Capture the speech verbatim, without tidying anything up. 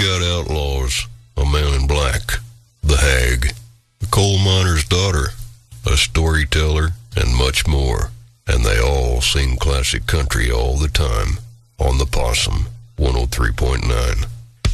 got outlaws, a man in black, the hag, the coal miner's daughter, a storyteller, and much more. And they all sing classic country all the time on the Possum one oh three point nine.